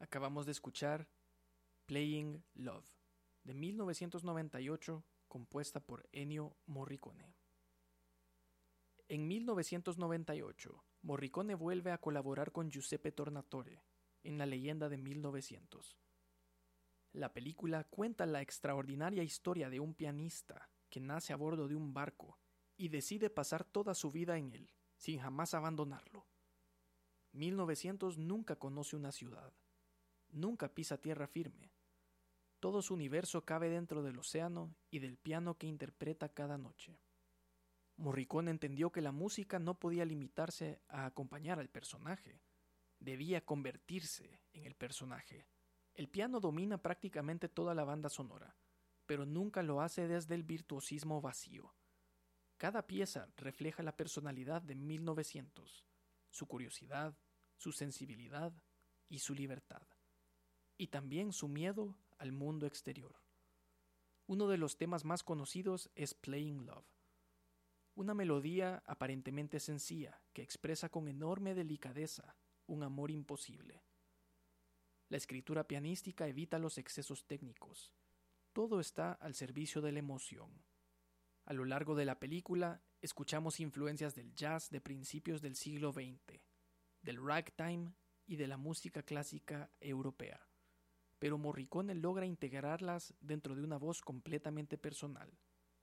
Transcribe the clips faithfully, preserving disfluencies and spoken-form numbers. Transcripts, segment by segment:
Acabamos de escuchar Playing Love, de mil novecientos noventa y ocho, compuesta por Ennio Morricone. En mil novecientos noventa y ocho, Morricone vuelve a colaborar con Giuseppe Tornatore en La leyenda de mil novecientos. La película cuenta la extraordinaria historia de un pianista que nace a bordo de un barco y decide pasar toda su vida en él, sin jamás abandonarlo. mil novecientos nunca conoce una ciudad, nunca pisa tierra firme. Todo su universo cabe dentro del océano y del piano que interpreta cada noche. Morricone entendió que la música no podía limitarse a acompañar al personaje, debía convertirse en el personaje. El piano domina prácticamente toda la banda sonora, pero nunca lo hace desde el virtuosismo vacío. Cada pieza refleja la personalidad de mil novecientos, su curiosidad, su sensibilidad y su libertad, y también su miedo al mundo exterior. Uno de los temas más conocidos es Playing Love, una melodía aparentemente sencilla que expresa con enorme delicadeza un amor imposible. La escritura pianística evita los excesos técnicos. Todo está al servicio de la emoción. A lo largo de la película, escuchamos influencias del jazz de principios del siglo veinte, del ragtime y de la música clásica europea, pero Morricone logra integrarlas dentro de una voz completamente personal.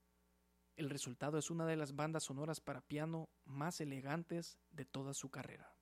El resultado es una de las bandas sonoras para piano más elegantes de toda su carrera.